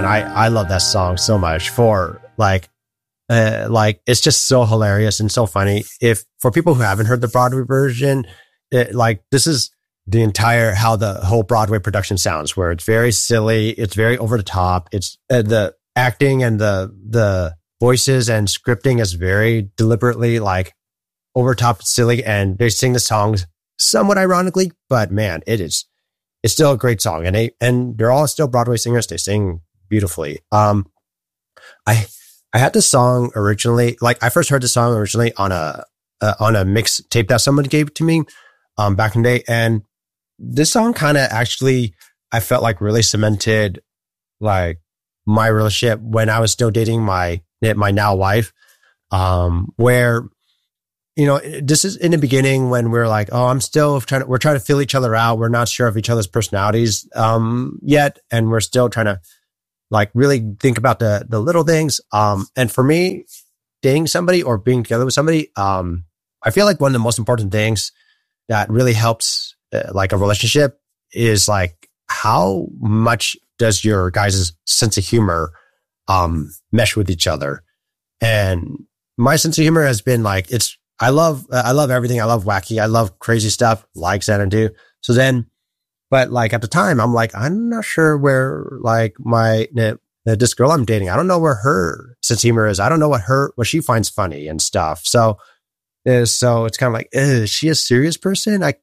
man, I love that song so much for like it's just so hilarious and so funny. If for people who haven't heard the Broadway version, this is the entire how the whole Broadway production sounds, where it's very silly, it's very over the top. It's the acting and the voices and scripting is very deliberately like over top silly, and they sing the songs somewhat ironically, but man, it's still a great song, and they're all still Broadway singers. They sing beautifully. I had this song originally, like I first heard the song originally on a mixtape that someone gave to me back in the day, and this song kind of actually I felt like really cemented like my relationship when I was still dating my now wife, where, you know, this is in the beginning when we're like, oh, we're trying to feel each other out. We're not sure of each other's personalities yet, and we're still trying to like really think about the little things. And for me, dating somebody or being together with somebody, I feel like one of the most important things that really helps like a relationship is like how much does your guys' sense of humor mesh with each other. And my sense of humor has been like, I love everything. I love wacky. I love crazy stuff like Xanadu. So then, but like at the time, I'm like, I'm not sure where like this girl I'm dating, I don't know where her sense of humor is. I don't know what she finds funny and stuff. So it's kind of like, is she a serious person?